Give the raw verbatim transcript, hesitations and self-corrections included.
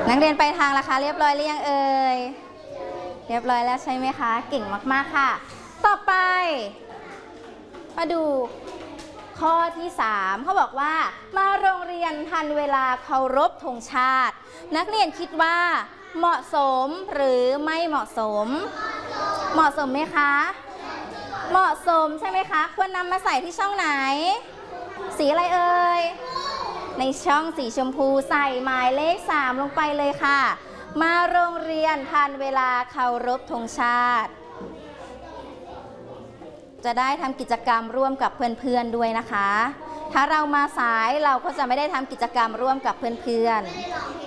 นักเรียนไปทางราคาเรียบร้อยหรือยังเอ่ยเรียบร้อยแล้วใช่ไหมคะเก่งมากๆค่ะต่อไปมาดูข้อที่สามเขาบอกว่ามาโรงเรียนทันเวลาเคารพธงชาตินักเรียนคิดว่าเหมาะสมหรือไม่เหมาะสมเหมาะสมไหมคะเหมาะสมใช่ไหมคะควรนำมาใส่ที่ช่องไหนสีอะไรเอ่ยในช่องสีชมพูใส่หมายเลขสามลงไปเลยค่ะมาโรงเรียนทันเวลาเคารพธงชาติจะได้ทำกิจกรรมร่วมกับเพื่อนๆด้วยนะคะถ้าเรามาสายเราก็จะไม่ได้ทำกิจกรรมร่วมกับเพื่อนๆ